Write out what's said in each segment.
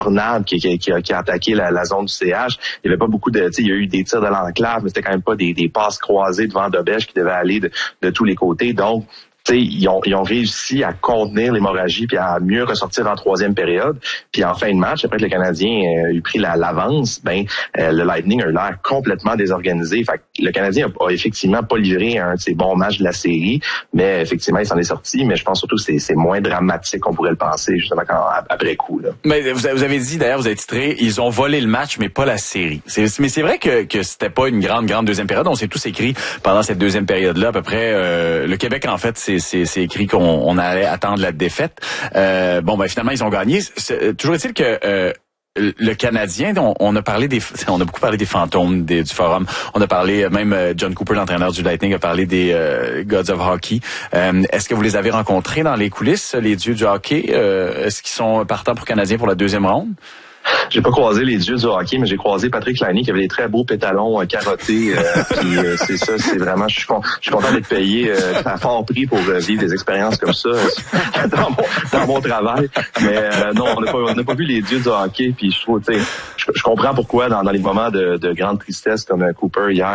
tornade qui a attaqué la zone du CH. Il y avait pas beaucoup de, il y a eu des tirs de l'enclave, mais c'était quand même pas des passes croisées devant Dobèche qui devaient aller de tous les côtés. Donc, ils ont réussi à contenir l'hémorragie puis à mieux ressortir en troisième période. Puis en fin de match, après que le Canadien eut pris l'avance, le Lightning a eu l'air complètement désorganisé. Fait que le Canadien a effectivement pas livré un de ses bons matchs de la série, mais effectivement, il s'en est sorti. Mais je pense surtout que c'est moins dramatique qu'on pourrait le penser, justement, après coup. Là. Mais vous avez dit, d'ailleurs, vous avez titré, ils ont volé le match, mais pas la série. Mais c'est vrai que c'était pas une grande deuxième période. On s'est tous écrit pendant cette deuxième période-là, à peu près, le Québec, en fait, c'est écrit qu'on allait attendre la défaite. Finalement, ils ont gagné. Toujours est-il que le Canadien, on a beaucoup parlé des fantômes du forum. On a parlé, même John Cooper, l'entraîneur du Lightning, a parlé des Gods of Hockey. Est-ce que vous les avez rencontrés dans les coulisses, les dieux du hockey? Est-ce qu'ils sont partants pour Canadiens pour la deuxième ronde? J'ai pas croisé les dieux du hockey, mais j'ai croisé Patrick Laine qui avait des très beaux pétalons carottés. C'est ça, c'est vraiment. Je suis content d'être payé à fort prix pour vivre des expériences comme ça dans mon travail. Mais non, on n'a pas vu les dieux du hockey. Puis je trouve, je comprends pourquoi dans les moments de grande tristesse comme Cooper hier,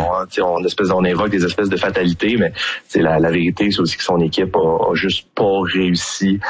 on invoque des espèces de fatalités. Mais la vérité, c'est aussi que son équipe a juste pas réussi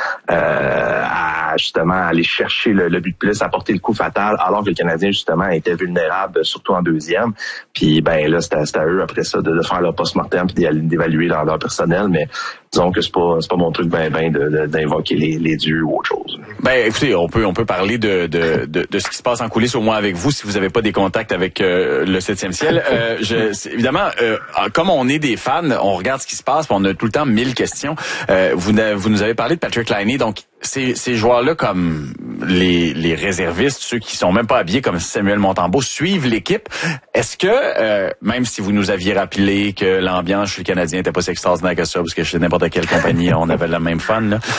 à justement aller chercher le but de plus, apporter le coup fatal, alors que le Canadien, justement, était vulnérable, surtout en deuxième. Puis, là, c'était à eux, après ça, de faire leur post-mortem puis d'évaluer leur personnel. Mais disons que c'est pas mon truc d'invoquer les dieux ou autre chose. Écoutez, on peut parler de ce qui se passe en coulisses, au moins avec vous, si vous avez pas des contacts avec le 7e ciel. Évidemment, comme on est des fans, on regarde ce qui se passe, puis on a tout le temps 1000 questions. Vous nous avez parlé de Patrick Laine, donc ces joueurs-là, comme les réservistes, ceux qui sont même pas habillés comme Samuel Montembeault, suivent l'équipe. Est-ce que, même si vous nous aviez rappelé que l'ambiance chez le Canadien était pas si extraordinaire que ça, parce que chez n'importe quelle compagnie, on avait la même fun, là.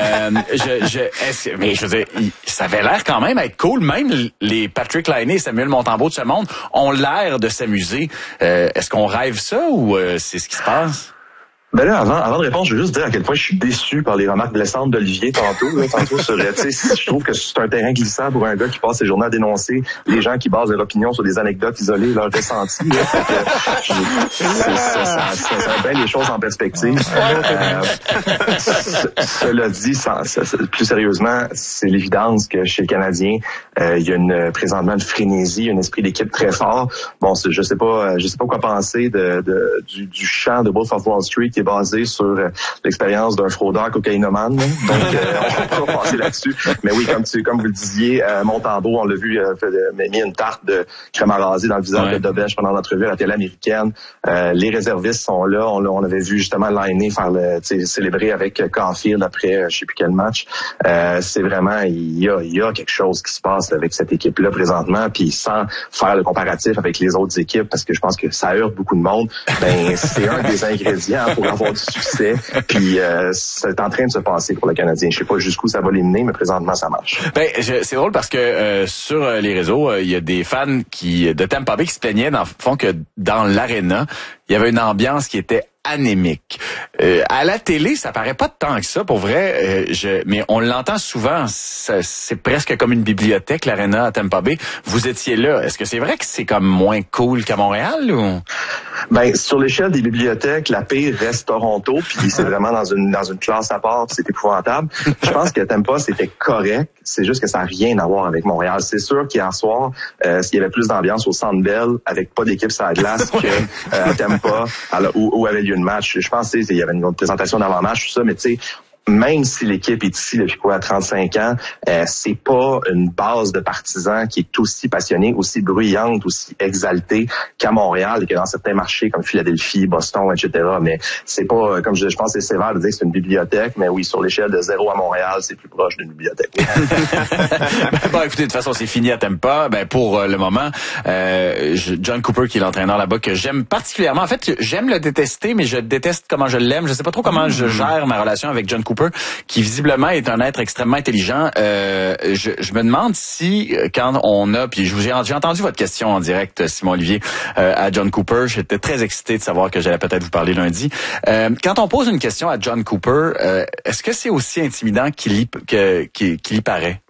Mais je veux dire, ça avait l'air quand même être cool. Même les Patrick Laine et Samuel Montembeault de ce monde ont l'air de s'amuser. Est-ce qu'on rêve ça ou c'est ce qui se passe? Avant de répondre, je veux juste dire à quel point je suis déçu par les remarques blessantes d'Olivier tantôt sur je trouve que c'est un terrain glissant pour un gars qui passe ses journées à dénoncer les gens qui basent leur opinion sur des anecdotes isolées, leurs ressentis. Ça met bien les choses en perspective. Cela dit, plus sérieusement, c'est l'évidence que chez le Canadien, il y a présentement une frénésie, un esprit d'équipe très fort. Bon, je sais pas quoi penser du chant de Wolf of Wall Street qui est basé sur l'expérience d'un fraudeur cocaïnomane. Donc, on va passer là-dessus. Mais oui, comme vous le disiez, Montembeault, on l'a vu, mis une tarte de crème à raser dans le visage de Dobèche pendant l'entrevue à la télé américaine. Les réservistes sont là. On avait vu justement Laine célébrer avec Caulfield après je sais plus quel match. C'est vraiment, il y a quelque chose qui se passe avec cette équipe-là présentement, puis sans faire le comparatif avec les autres équipes, parce que je pense que ça heurte beaucoup de monde. C'est un des ingrédients pour avoir du succès, puis c'est en train de se passer pour le Canadien. Je sais pas jusqu'où ça va les mener, mais présentement, ça marche. C'est drôle parce que sur les réseaux, il y a des fans de Tampa Bay qui se plaignaient que dans l'aréna, il y avait une ambiance qui était anémique. À la télé, ça paraît pas tant que ça, pour vrai. Mais on l'entend souvent. C'est presque comme une bibliothèque, l'aréna à Tampa Bay. Vous étiez là. Est-ce que c'est vrai que c'est comme moins cool qu'à Montréal ou? Sur l'échelle des bibliothèques, la pire reste Toronto, puis c'est vraiment dans une classe à part, puis c'est épouvantable. Je pense que Tampa, c'était correct. C'est juste que ça n'a rien à voir avec Montréal. C'est sûr qu'hier soir, il y avait plus d'ambiance au Centre Bell avec pas d'équipe sur la glace que à Tampa, où avait lieu le match. Je pense qu'il y avait une autre présentation d'avant-match, tout ça, mais tu sais, même si l'équipe est ici depuis 35 ans, c'est pas une base de partisans qui est aussi passionnée, aussi bruyante, aussi exaltée qu'à Montréal et que dans certains marchés comme Philadelphie, Boston, etc. Mais c'est pas, comme je pense que c'est sévère de dire que c'est une bibliothèque, mais oui, sur l'échelle de 0 à Montréal, c'est plus proche d'une bibliothèque. Écoutez, de toute façon, c'est fini à Tampa. Pour le moment, John Cooper, qui est l'entraîneur là-bas, que j'aime particulièrement. En fait, j'aime le détester, mais je déteste comment je l'aime. Je sais pas trop comment je gère ma relation avec John Cooper, qui visiblement est un être extrêmement intelligent. Je me demande si, quand on a, puis j'ai entendu votre question en direct, Simon Olivier, à John Cooper, j'étais très excité de savoir que j'allais peut-être vous parler lundi. Quand on pose une question à John Cooper, est-ce que c'est aussi intimidant qu'il y paraît?